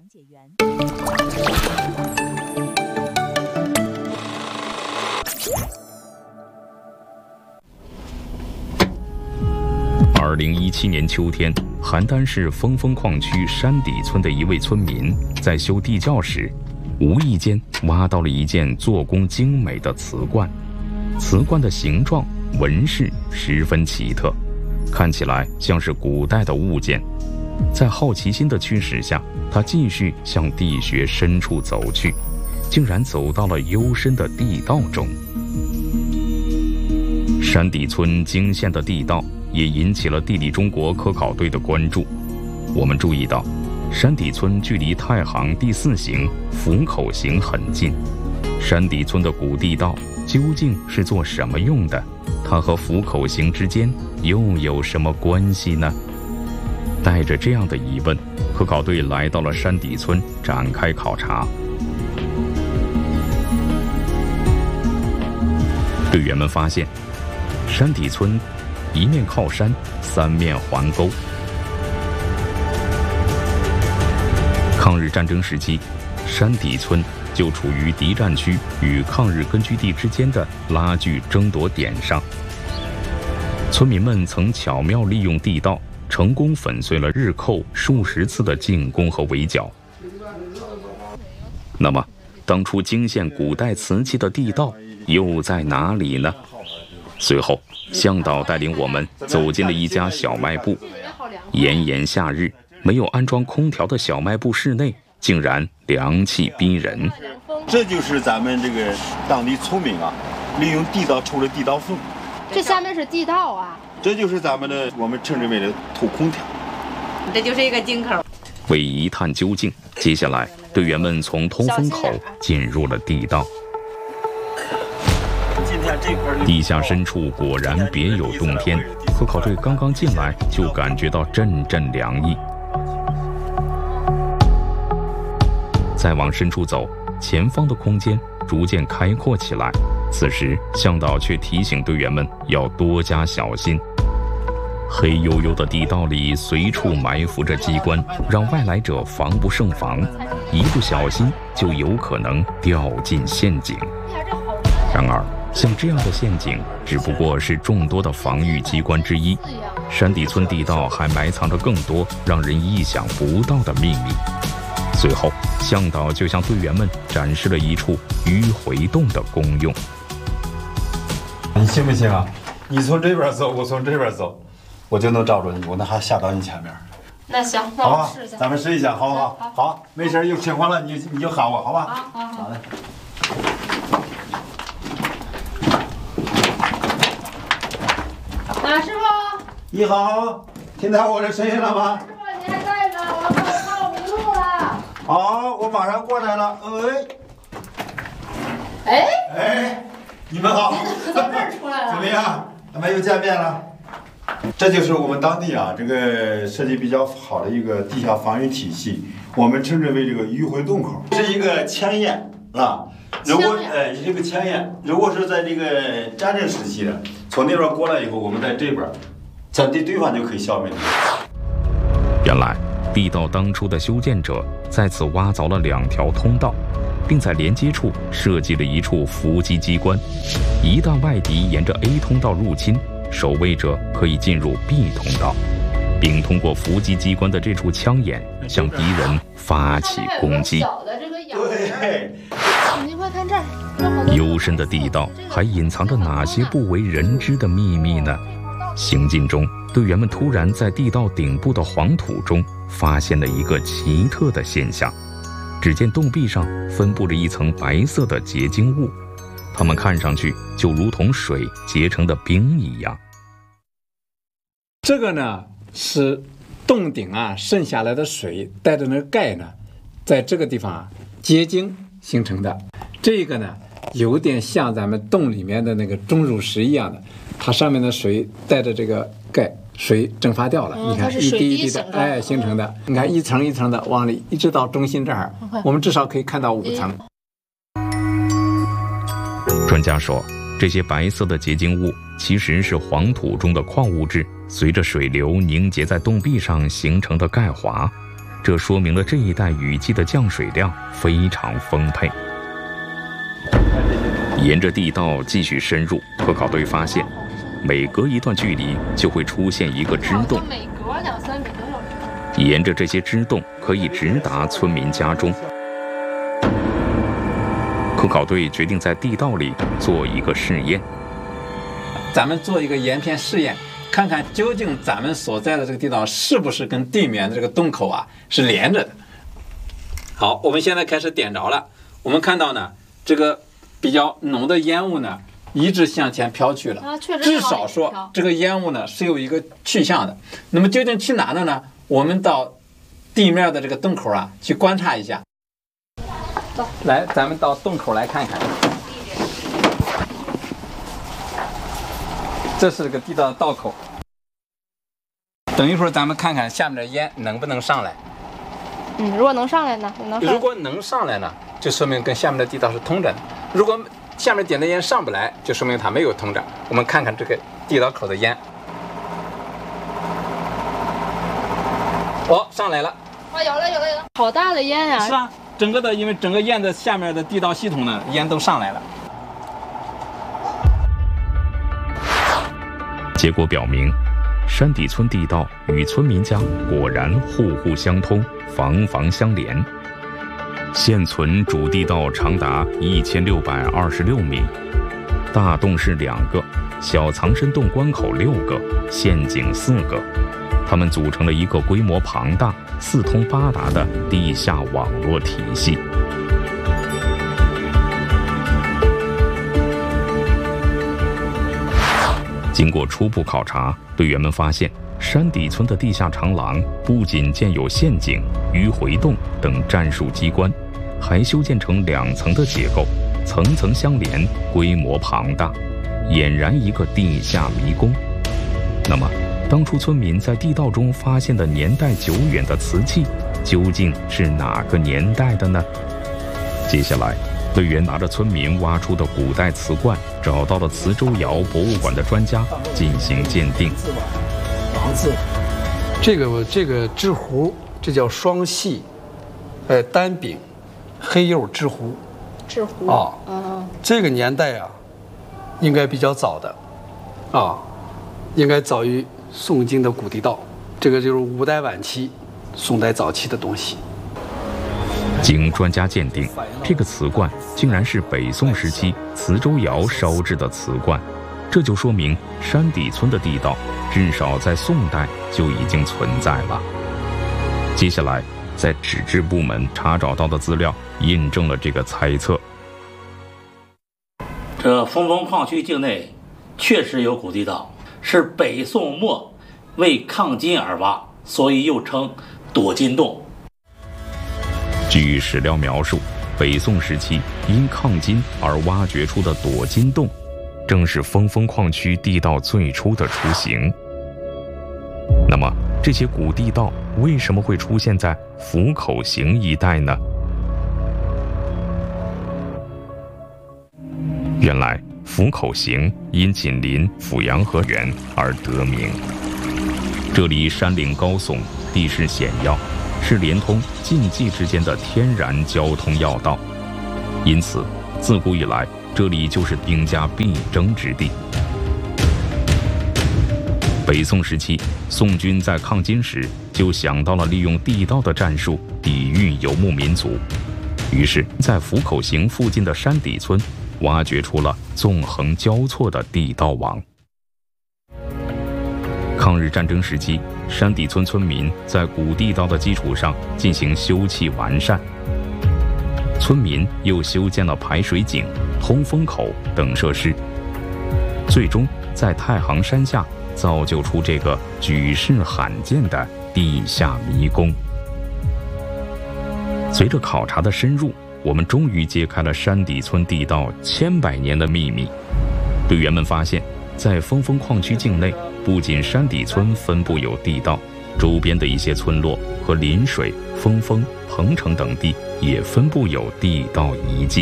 2017年秋天，邯郸市峰峰矿区山底村的一位村民在修地窖时，无意间挖到了一件做工精美的瓷罐。瓷罐的形状、纹饰十分奇特，看起来像是古代的物件。在好奇心的驱使下，他继续向地穴深处走去，竟然走到了幽深的地道中。山底村惊现的地道也引起了地理中国科考队的关注。我们注意到，山底村距离太行第4形府口形很近。山底村的古地道究竟是做什么用的？它和府口形之间又有什么关系呢？带着这样的疑问，科考队来到了山底村展开考察。队员们发现，山底村一面靠山，3面环沟。抗日战争时期，山底村就处于敌占区与抗日根据地之间的拉锯争夺点上。村民们曾巧妙利用地道，成功粉碎了日寇数十次的进攻和围剿。那么，当初惊现古代瓷器的地道又在哪里呢？随后，向导带领我们走进了一家小卖部。炎炎夏日，没有安装空调的小卖部室内竟然凉气逼人。 这就是咱们这个当地村民啊，利用地道抽的地道风。 这下面是地道啊。 这就是我们称之为的透空调。 这就是一个井口。 为一探究竟，接下来队员们从通风口进入了地道。地下深处果然别有洞天，科考队刚刚进来就感觉到阵阵凉意。再往深处走，前方的空间逐渐开阔起来。此时，向导却提醒队员们要多加小心。黑黝黝的地道里随处埋伏着机关，让外来者防不胜防，一不小心就有可能掉进陷阱。然而，像这样的陷阱只不过是众多的防御机关之一，山底村地道还埋藏着更多让人意想不到的秘密。随后，向导就向队员们展示了一处迂回洞的功用。 你信不信啊？你从这边走，我从这边走，我就能找着你，我能还下到你前面。 那行，那我试一下。 咱们试一下，好不好？好，没事，有情况了你就喊我，好吧？好嘞。 师傅， 你好，听到我的声音了吗？ 师傅，你还在呢，我怕我迷路了。 好，我马上过来了。哎，你们好。 从这儿出来了。 怎么样？咱们又见面了。这就是我们当地啊，这个设计比较好的一个地下防御体系，我们称之为这个迂回洞口，是一个前沿啊。如果这个前沿，如果是在这个战争时期的，从那边过来以后，我们在这边，在对方就可以消灭它。 原来，地道当初的修建者在此挖凿了2条通道，并在连接处设计了一处伏击机关。一旦外敌沿着 A 通道入侵，守卫者可以进入 B 通道，并通过伏击机关的这处枪眼向敌人发起攻击。 对， 你快看这儿， 幽深的地道还隐藏着哪些不为人知的秘密呢？行进中，队员们突然在地道顶部的黄土中发现了一个奇特的现象。只见洞壁上分布着一层白色的结晶物，它们看上去就如同水结成的冰一样。 这个呢是洞顶啊渗下来的水带着那个钙呢，在这个地方啊结晶形成的。这个呢有点像咱们洞里面的那个钟乳石一样的，它上面的水带着这个钙，水蒸发掉了。你看一滴一滴的，形成的。你看一层一层的往里，一直到中心这儿，我们至少可以看到5层。 专家说，这些白色的结晶物其实是黄土中的矿物质随着水流凝结在洞壁上形成的钙华。 这说明了这一带雨季的降水量非常丰沛。沿着地道继续深入，科考队发现，每隔一段距离就会出现一个支洞， 每隔2-3米都有支洞。 沿着这些支洞可以直达村民家中。科考队决定在地道里做一个试验。 咱们做一个沿片试验，看看究竟咱们所在的这个地道是不是跟地面的这个洞口啊是连着的。好，我们现在开始点着了。我们看到呢，这个比较浓的烟雾呢一直向前飘去了，至少说这个烟雾呢是有一个去向的。那么究竟去哪了呢？我们到地面的这个洞口啊去观察一下。来，咱们到洞口来看看。这是个地道的道口。等一会儿咱们看看下面的烟能不能上来。 如果能上来呢？ 如果能上来呢，就说明跟下面的地道是通着的。如果下面点的烟上不来，就说明它没有通着。我们看看这个地道口的烟。哦，上来了。 啊，有了，好大的烟呀！ 是啊，因为整个烟的下面的地道系统呢，烟都上来了。 结果表明，山底村地道与村民家果然户户相通，房房相连。现存主地道长达1626米，大洞是2个，小藏身洞关口6个，陷阱4个，它们组成了一个规模庞大、四通八达的地下网络体系。经过初步考察，队员们发现，山底村的地下长廊不仅建有陷阱、迂回洞等战术机关，还修建成2层的结构，层层相连，规模庞大，俨然一个地下迷宫。那么，当初村民在地道中发现的年代久远的瓷器，究竟是哪个年代的呢？接下来，队员拿着村民挖出的古代瓷罐，找到了磁州窑博物馆的专家进行鉴定。 王字，这个制壶，这叫双细，单柄，黑釉制壶。 制壶啊，这个年代啊，应该比较早的，啊，应该早于宋金的古地道，这个就是5代晚期、宋代早期的东西。 经专家鉴定，这个瓷罐竟然是北宋时期磁州窑烧制的瓷罐，这就说明山底村的地道至少在宋代就已经存在了。接下来，在纸质部门查找到的资料印证了这个猜测。 这峰峰矿区境内确实有古地道，是北宋末为抗金而挖，所以又称躲金洞。 据史料描述，北宋时期因抗金而挖掘出的躲金洞，正是峰峰矿区地道最初的雏形。那么，这些古地道为什么会出现在府口型一带呢？原来，府口型因紧邻阜阳河源而得名。这里山岭高耸，地势险要，是连通晋冀之间的天然交通要道，因此自古以来这里就是兵家必争之地。北宋时期，宋军在抗金时就想到了利用地道的战术抵御游牧民族，于是，在府口型附近的山底村挖掘出了纵横交错的地道网。抗日战争时期，山底村村民在古地道的基础上进行修葺完善，村民又修建了排水井、通风口等设施，最终在太行山下造就出这个举世罕见的地下迷宫。随着考察的深入，我们终于揭开了山底村地道千百年的秘密。队员们发现，在峰峰矿区境内，不仅山底村分布有地道，周边的一些村落和临水、峰峰、彭城等地也分布有地道遗迹。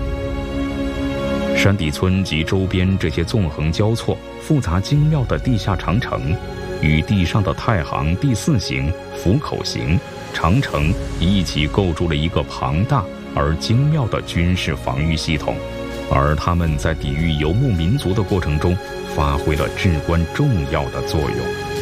山底村及周边这些纵横交错、复杂精妙的地下长城，与地上的太行第4型、府口型长城一起构筑了一个庞大而精妙的军事防御系统，而他们在抵御游牧民族的过程中发挥了至关重要的作用。